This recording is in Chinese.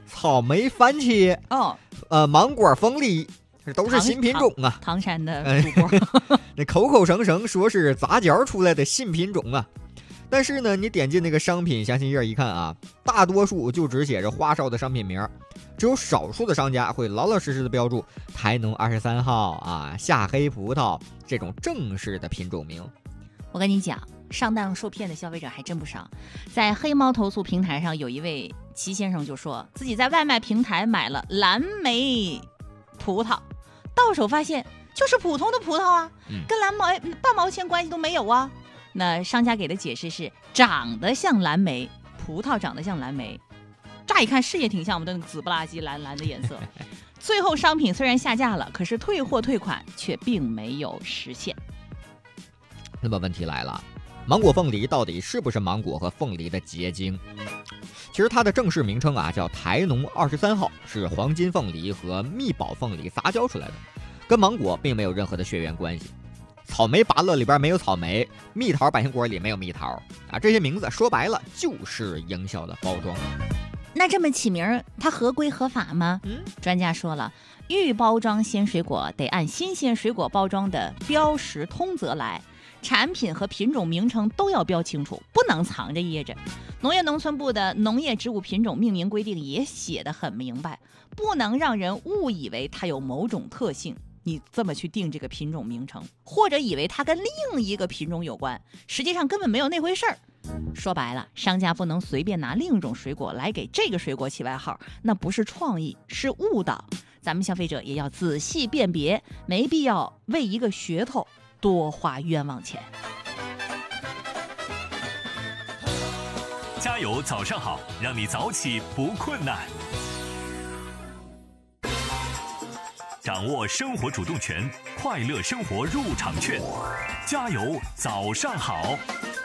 草莓、番茄，芒果、凤梨，这都是新品种啊。 唐山的主播， 那口口声声说是杂交出来的新品种啊。但是呢，你点进那个商品详情页一看啊，大多数就只写着花哨的商品名，只有少数的商家会老老实实的标注台农23号啊、夏黑葡萄这种正式的品种名。 我跟你讲，上当受骗的消费者还真不少。在黑猫投诉平台上，有一位齐先生就说自己在外卖平台买了蓝莓葡萄，到手发现就是普通的葡萄啊，跟蓝莓半毛钱关系都没有啊。那商家给的解释是长得像蓝莓，葡萄长得像蓝莓，乍一看是也挺像我们的那个紫不拉几蓝蓝的颜色。最后商品虽然下架了，可是退货退款却并没有实现。 那么问题来了，芒果凤梨到底是不是芒果和凤梨的结晶？其实它的正式名称啊叫台农23号，是黄金凤梨和蜜宝凤梨杂交出来的，跟芒果并没有任何的血缘关系。草莓芭乐里边没有草莓，蜜桃百香果里没有蜜桃啊，这些名字说白了就是营销的包装。 那这么起名它合规合法吗？专家说了，预包装鲜水果得按新鲜水果包装的标识通则来，产品和品种名称都要标清楚，不能藏着掖着。农业农村部的农业植物品种命名规定也写得很明白，不能让人误以为它有某种特性，你这么去定这个品种名称，或者以为它跟另一个品种有关，实际上根本没有那回事儿。说白了，商家不能随便拿另一种水果来给这个水果起外号，那不是创意，是误导。咱们消费者也要仔细辨别，没必要为一个噱头多花冤枉钱。 加油早上好，让你早起不困难。掌握生活主动权，快乐生活入场券。加油早上好。